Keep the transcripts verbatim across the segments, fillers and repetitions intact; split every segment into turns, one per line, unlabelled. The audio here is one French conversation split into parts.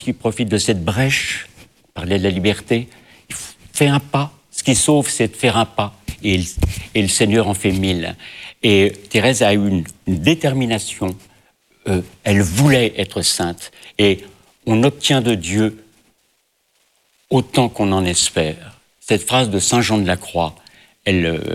qui profite de cette brèche, parler de la liberté, il fait un pas. Ce qui sauve, c'est de faire un pas. Et, il, et le Seigneur en fait mille. Et Thérèse a eu une, une détermination. Euh, elle voulait être sainte. Et on obtient de Dieu autant qu'on en espère. Cette phrase de Saint Jean de la Croix, elle, euh,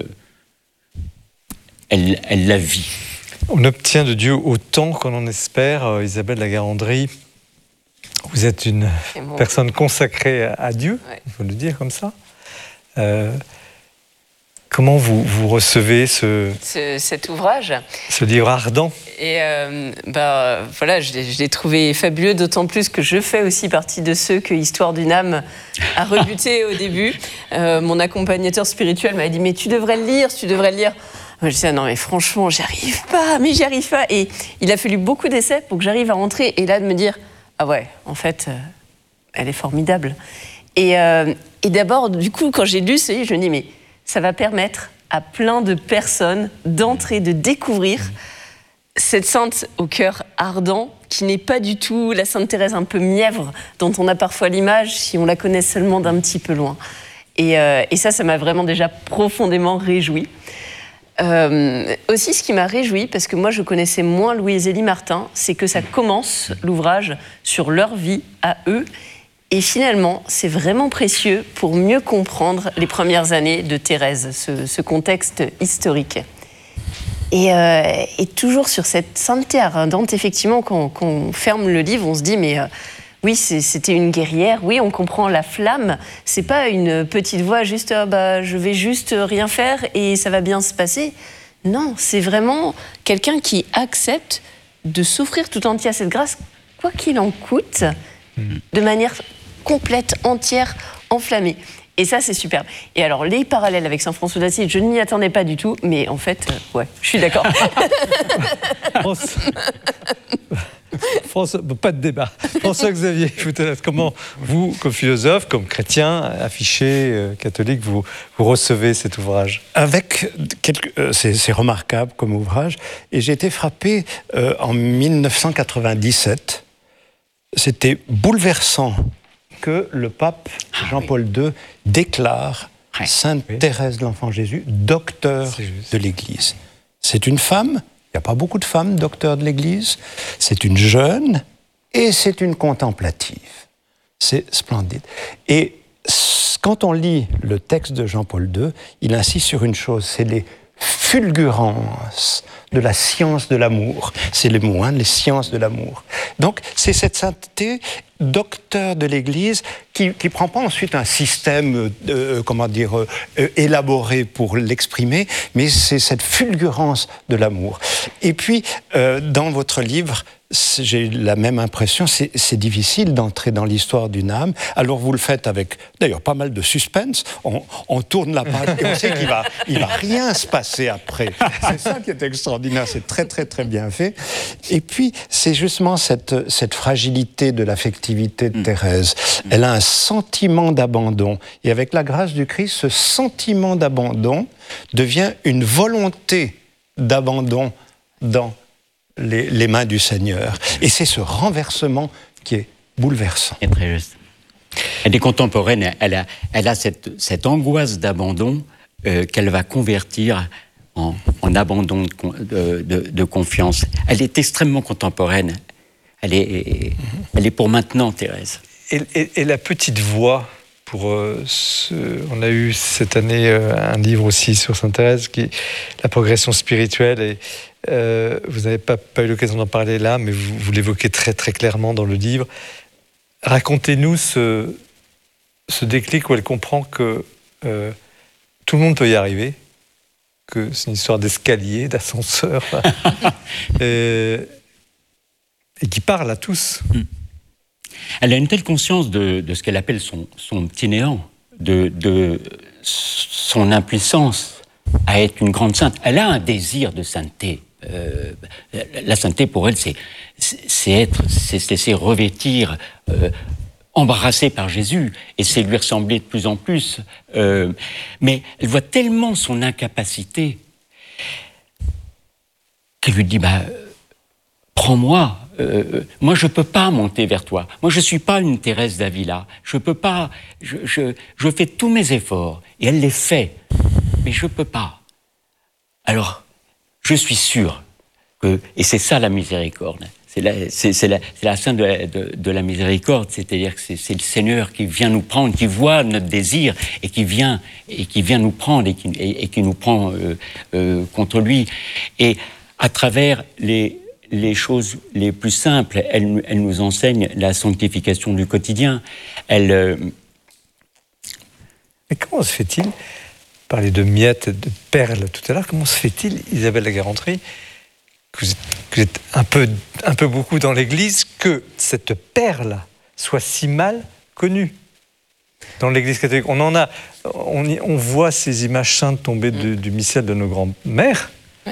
elle, elle la vit.
On obtient de Dieu autant qu'on en espère. Euh, Isabelle Lagarandrie, vous êtes une bon. personne consacrée à Dieu, ouais. Il faut le dire comme ça. Euh, comment vous, vous recevez ce,
ce, cet ouvrage,
ce livre ardent?
Et euh, bah, voilà, je l'ai, je l'ai trouvé fabuleux, d'autant plus que je fais aussi partie de ceux que Histoire d'une âme a rebuté au début. Euh, mon accompagnateur spirituel m'a dit « mais tu devrais le lire, tu devrais le lire ». Moi, je disais « non mais franchement, j'y arrive pas, mais j'y arrive pas ». Et il a fallu beaucoup d'essais pour que j'arrive à rentrer et là de me dire « ah ouais, en fait, euh, elle est formidable ». Et, euh, et d'abord, du coup, quand j'ai lu ce livre, je me dis, mais ça va permettre à plein de personnes d'entrer, de découvrir cette sainte au cœur ardent, qui n'est pas du tout la Sainte Thérèse un peu mièvre, dont on a parfois l'image si on la connaît seulement d'un petit peu loin. Et, euh, et ça, ça m'a vraiment déjà profondément réjouie. Euh, aussi, ce qui m'a réjouie, parce que moi, je connaissais moins Louise Élie Martin, c'est que ça commence, l'ouvrage, sur leur vie à eux. Et finalement, c'est vraiment précieux pour mieux comprendre les premières années de Thérèse, ce, ce contexte historique. Et, euh, et toujours sur cette sainteté ardente, effectivement, quand, quand on ferme le livre, on se dit, mais euh, oui, c'est, c'était une guerrière, oui, on comprend la flamme, c'est pas une petite voix, juste, oh, bah, je vais juste rien faire et ça va bien se passer. Non, c'est vraiment quelqu'un qui accepte de s'offrir tout entier à cette grâce, quoi qu'il en coûte, de manière complète, entière, enflammée. Et ça, c'est superbe. Et alors, les parallèles avec Saint François d'Assise, je ne m'y attendais pas du tout, mais en fait, euh, ouais, je suis d'accord.
François... François... Pas de débat. François-Xavier, je vous laisse. Comment vous, comme philosophe, comme chrétien, affiché, euh, catholique, vous, vous recevez cet ouvrage?
Avec quelques... euh, c'est, c'est remarquable comme ouvrage. Et j'ai été frappé euh, en dix-neuf cent quatre-vingt-dix-sept. C'était bouleversant que le pape Jean-Paul deux déclare oui. Sainte oui. Thérèse de l'Enfant Jésus docteur de l'Église. C'est une femme, il n'y a pas beaucoup de femmes docteurs de l'Église, c'est une jeune et c'est une contemplative. C'est splendide. Et quand on lit le texte de Jean-Paul deux, il insiste sur une chose, c'est les fulgurances de la science de l'amour. C'est le mot, hein, les sciences de l'amour. Donc, c'est cette sainteté, docteur de l'Église, qui ne prend pas ensuite un système, euh, comment dire, euh, élaboré pour l'exprimer, mais c'est cette fulgurance de l'amour. Et puis, euh, dans votre livre, j'ai la même impression, c'est, c'est difficile d'entrer dans l'histoire d'une âme. Alors vous le faites avec, d'ailleurs, pas mal de suspense. On, on tourne la page et on sait qu'il va, il va rien se passer après. C'est ça qui est extraordinaire, c'est très très très bien fait. Et puis, c'est justement cette, cette fragilité de l'affectivité de mmh. Thérèse. Elle a un sentiment d'abandon. Et avec la grâce du Christ, ce sentiment d'abandon devient une volonté d'abandon dans Les, les mains du Seigneur. Et c'est ce renversement qui est bouleversant.
C'est très juste. Elle est contemporaine, elle a, elle a cette, cette angoisse d'abandon euh, qu'elle va convertir en, en abandon de, de, de confiance. Elle est extrêmement contemporaine. Elle est, elle est pour maintenant, Thérèse.
Et, et, et la petite voix, pour euh, ce, on a eu cette année euh, un livre aussi sur Sainte Thérèse, qui est la progression spirituelle. Et Euh, vous n'avez pas, pas eu l'occasion d'en parler là, mais vous, vous l'évoquez très très clairement dans le livre. Racontez-nous ce, ce déclic où elle comprend que euh, tout le monde peut y arriver, que c'est une histoire d'escalier, d'ascenseur, et, et qui parle à tous.
Elle a une telle conscience de, de ce qu'elle appelle son, son petit néant, de, de son impuissance à être une grande sainte. Elle a un désir de sainteté. Euh, la sainteté pour elle, c'est, c'est être, c'est se laisser revêtir, euh, embrassée par Jésus, et c'est lui ressembler de plus en plus. Euh, mais elle voit tellement son incapacité qu'elle lui dit bah, « Prends-moi, euh, moi, je ne peux pas monter vers toi. Moi, je ne suis pas une Thérèse d'Avila. Je peux pas. Je, je, je fais tous mes efforts, et elle les fait, mais je ne peux pas. Alors, je suis sûr que, et c'est ça la miséricorde, c'est la, c'est, c'est la, c'est la sainte de la, de, de la miséricorde, c'est-à-dire que c'est, c'est le Seigneur qui vient nous prendre, qui voit notre désir et qui vient, et qui vient nous prendre et qui, et, et qui nous prend euh, euh, contre lui. Et à travers les, les choses les plus simples, elle, elle nous enseigne la sanctification du quotidien. Elle, euh...
Mais comment se fait-il, parler de miettes, de perles tout à l'heure, comment se fait-il, Isabelle Lagarrenterie, que vous êtes, que vous êtes un, peu, un peu beaucoup dans l'Église, que cette perle soit si mal connue dans l'Église catholique? On en a, on, y, on voit ces images saintes tomber de, du missel de nos grands-mères. Ouais.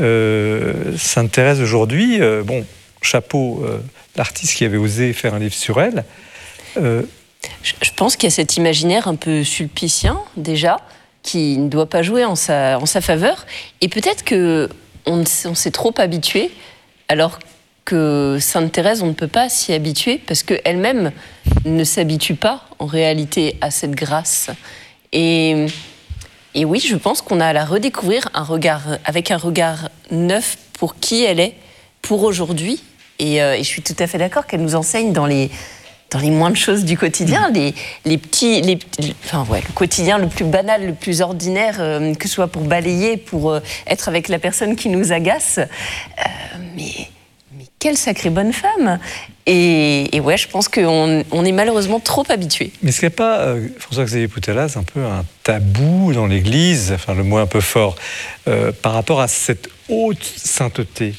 Euh, Sainte Thérèse aujourd'hui, euh, bon, chapeau, euh, l'artiste qui avait osé faire un livre sur elle. Euh,
je, je pense qu'il y a cet imaginaire un peu sulpicien, déjà, qui ne doit pas jouer en sa, en sa faveur. Et peut-être que on, on s'est trop habitué, alors que Sainte Thérèse, on ne peut pas s'y habituer, parce qu'elle-même ne s'habitue pas, en réalité, à cette grâce. Et, et oui, je pense qu'on a à la redécouvrir un regard, avec un regard neuf pour qui elle est, pour aujourd'hui. Et, euh, et je suis tout à fait d'accord qu'elle nous enseigne dans les... dans les moindres choses du quotidien, les, les petits, les, enfin ouais, le quotidien le plus banal, le plus ordinaire, euh, que ce soit pour balayer, pour euh, être avec la personne qui nous agace. Euh, mais, mais quelle sacrée bonne femme. Et, et ouais, je pense qu'on on est malheureusement trop habitués.
Mais est-ce qu'il n'y a pas, euh, François-Xavier Putellas, un peu un tabou dans l'Église, enfin le mot un peu fort, euh, par rapport à cette haute sainteté?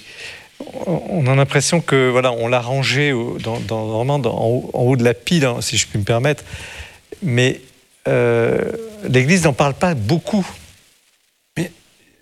On a l'impression que voilà, on l'a rangé dans, dans, vraiment dans, en, haut, en haut de la pile, hein, si je puis me permettre. Mais euh, l'Église n'en parle pas beaucoup.
Mais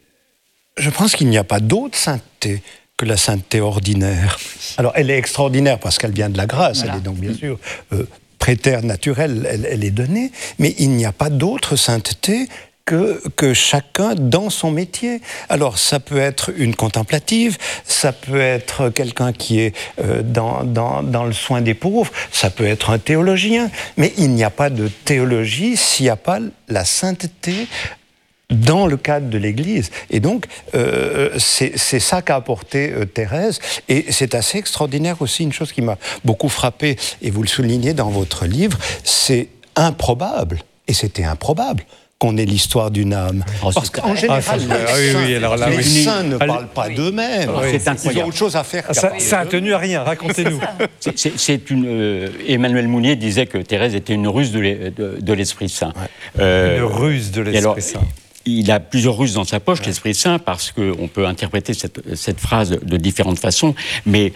je pense qu'il n'y a pas d'autre sainteté que la sainteté ordinaire. Alors, elle est extraordinaire parce qu'elle vient de la grâce. Voilà. Elle est donc bien sûr euh, prétère naturelle. Elle, elle est donnée. Mais il n'y a pas d'autre sainteté Que, que chacun dans son métier. Alors, ça peut être une contemplative, ça peut être quelqu'un qui est euh, dans, dans, dans le soin des pauvres, ça peut être un théologien, mais il n'y a pas de théologie s'il n'y a pas la sainteté dans le cadre de l'Église. Et donc, euh, c'est, c'est ça qu'a apporté euh, Thérèse. Et c'est assez extraordinaire aussi, une chose qui m'a beaucoup frappé, et vous le soulignez dans votre livre, c'est improbable, et c'était improbable, qu'on ait l'histoire d'une âme. Oh, parce qu'en général, ah, les,
ah, oui, oui, alors là,
les
oui.
saints ne
Allez.
parlent pas d'eux-mêmes.
Oui, c'est incroyable.
Ils ont autre chose à faire.
Ah, ça, ça a tenu à rien, racontez-nous.
C'est, c'est, c'est une, euh, Emmanuel Mounier disait que Thérèse était une ruse de, l'e, de, de l'Esprit Saint. Ouais.
Euh, une ruse de l'Esprit alors, Saint.
Il a plusieurs ruses dans sa poche, ouais. l'Esprit Saint, parce qu'on peut interpréter cette, cette phrase de différentes façons, mais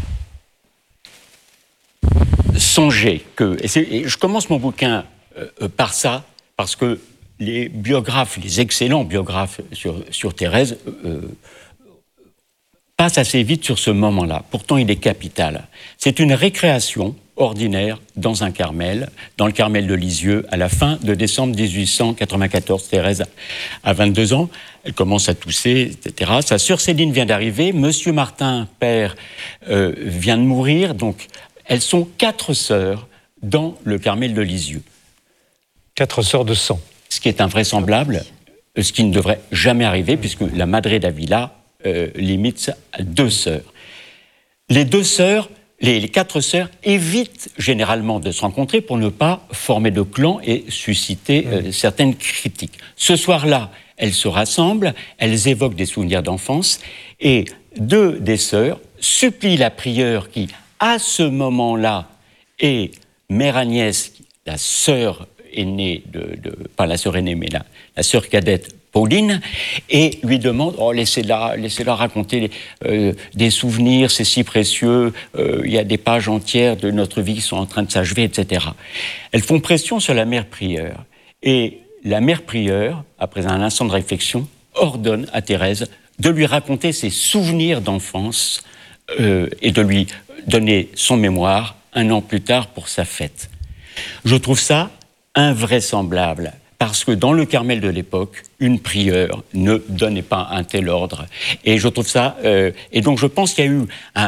songez que... Et, c'est, et je commence mon bouquin euh, par ça, parce que les biographes, les excellents biographes sur, sur Thérèse, euh, passent assez vite sur ce moment-là. Pourtant, il est capital. C'est une récréation ordinaire dans un Carmel, dans le Carmel de Lisieux, à la fin de décembre dix-huit cent quatre-vingt-quatorze. Thérèse a vingt-deux ans, elle commence à tousser, et cetera. Sa sœur Céline vient d'arriver, Monsieur Martin, père, euh, vient de mourir, donc elles sont quatre sœurs dans le Carmel de Lisieux.
Quatre sœurs de sang.
Ce qui est invraisemblable, ce qui ne devrait jamais arriver, puisque la Madre d'Avila euh, limite ça à deux sœurs. Les deux sœurs, les, les quatre sœurs, évitent généralement de se rencontrer pour ne pas former de clan et susciter euh, mmh. certaines critiques. Ce soir-là, elles se rassemblent, elles évoquent des souvenirs d'enfance, et deux des sœurs supplient la prieure qui, à ce moment-là, est Mère Agnès, la sœur aînée, de, de, pas la sœur aînée, mais la, la sœur cadette Pauline, et lui demande, oh, laissez-la, laissez-la raconter euh, des souvenirs, c'est si précieux, euh, il y a des pages entières de notre vie qui sont en train de s'achever, et cetera. Elles font pression sur la mère prieure, et la mère prieure, après un instant de réflexion, ordonne à Thérèse de lui raconter ses souvenirs d'enfance euh, et de lui donner son mémoire un an plus tard pour sa fête. Je trouve ça invraisemblable, parce que dans le Carmel de l'époque, une prieure ne donnait pas un tel ordre. Et je trouve ça... Euh, et donc je pense qu'il y a eu un...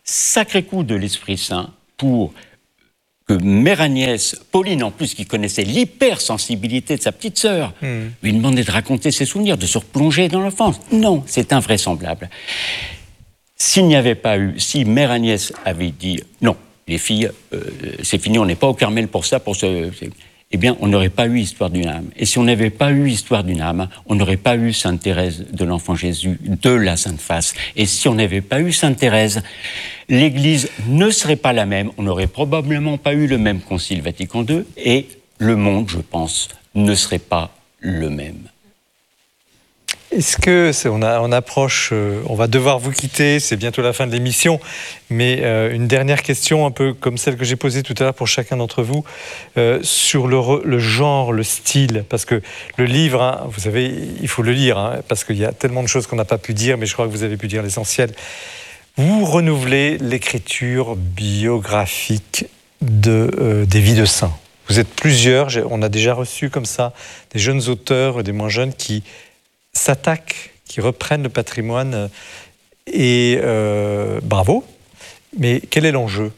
sacré coup de l'Esprit Saint pour que Mère Agnès, Pauline en plus, qui connaissait l'hypersensibilité de sa petite sœur, mmh. lui demandait de raconter ses souvenirs, de se replonger dans l'enfance. Non, c'est invraisemblable. S'il n'y avait pas eu, si Mère Agnès avait dit non, les filles, euh, c'est fini, on n'est pas au Carmel pour ça, pour ce, eh bien, on n'aurait pas eu Histoire d'une âme. Et si on n'avait pas eu Histoire d'une âme, on n'aurait pas eu Sainte Thérèse de l'Enfant Jésus, de la Sainte Face. Et si on n'avait pas eu Sainte Thérèse, l'Église ne serait pas la même, on n'aurait probablement pas eu le même Concile Vatican deux, et le monde, je pense, ne serait pas le même.
Est-ce que, c'est, on, a, on approche, euh, on va devoir vous quitter, c'est bientôt la fin de l'émission, mais euh, une dernière question, un peu comme celle que j'ai posée tout à l'heure pour chacun d'entre vous, euh, sur le, re, le genre, le style, parce que le livre, hein, vous savez, il faut le lire, hein, parce qu'il y a tellement de choses qu'on n'a pas pu dire, mais je crois que vous avez pu dire l'essentiel. Vous renouvelez l'écriture biographique de, euh, des vies de saints. Vous êtes plusieurs, on a déjà reçu comme ça des jeunes auteurs, des moins jeunes qui s'attaquent, qui reprennent le patrimoine, et euh, bravo. Mais quel est l'enjeu?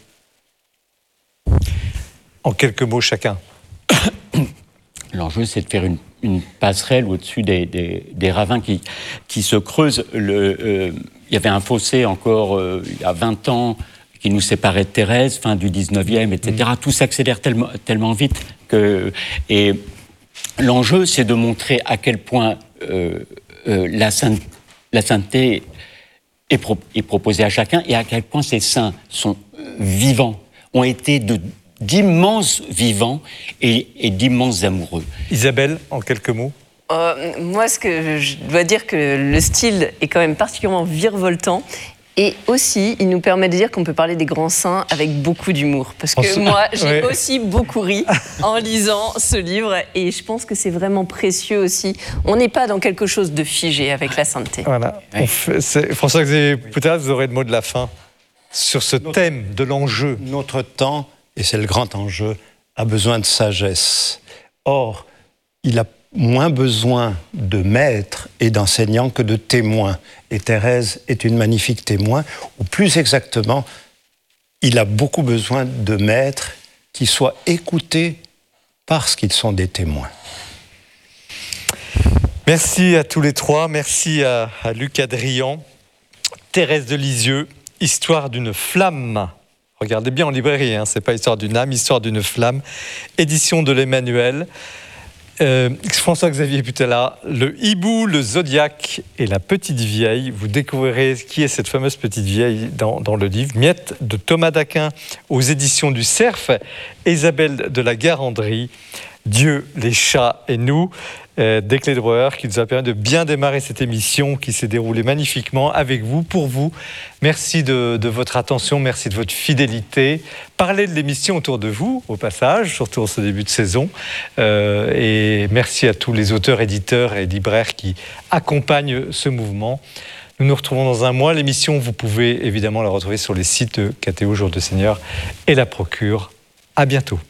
En quelques mots chacun.
L'enjeu, c'est de faire une, une passerelle au-dessus des, des, des ravins qui, qui se creusent. Le, euh, il y avait un fossé encore euh, il y a vingt ans qui nous séparait de Thérèse, fin du dix-neuvième, et cetera. Mmh. Tout s'accélère tellement, tellement vite que... Et l'enjeu, c'est de montrer à quel point euh, euh, la, sainte, la sainteté est, pro, est proposée à chacun et à quel point ces saints sont vivants, ont été de, d'immenses vivants et, et d'immenses amoureux.
Isabelle, en quelques mots.
Euh, moi, ce que je dois dire que le style est quand même particulièrement virevoltant. Et aussi, il nous permet de dire qu'on peut parler des grands saints avec beaucoup d'humour. Parce que se... moi, j'ai ouais. aussi beaucoup ri en lisant ce livre. Et je pense que c'est vraiment précieux aussi. On n'est pas dans quelque chose de figé avec la sainteté.
Voilà. Ouais. Fait, François-Xavier Poutas, vous aurez le mot de la fin sur ce notre, thème de l'enjeu.
Notre temps, et c'est le grand enjeu, a besoin de sagesse. Or, il a moins besoin de maîtres et d'enseignants que de témoins. Et Thérèse est une magnifique témoin, ou plus exactement, il a beaucoup besoin de maîtres qui soient écoutés parce qu'ils sont des témoins.
Merci à tous les trois, merci à, à Luc Adrian, Thérèse de Lisieux, Histoire d'une flamme. Regardez bien en librairie, hein, c'est pas Histoire d'une âme, Histoire d'une flamme, édition de l'Emmanuel. Euh, François-Xavier Putella, le hibou, le zodiaque et la petite vieille. Vous découvrirez qui est cette fameuse petite vieille dans, dans le livre. Miette de Thomas d'Aquin aux éditions du Cerf. Isabelle de la Garandrie, Dieu, les chats et nous, euh, des Clés de Breuer, qui nous a permis de bien démarrer cette émission qui s'est déroulée magnifiquement avec vous, pour vous. Merci de, de votre attention, merci de votre fidélité. Parlez de l'émission autour de vous, au passage, surtout en ce début de saison. Euh, et merci à tous les auteurs, éditeurs et libraires qui accompagnent ce mouvement. Nous nous retrouvons dans un mois. L'émission, vous pouvez évidemment la retrouver sur les sites de K T O, Jour de Seigneur et La Procure. À bientôt.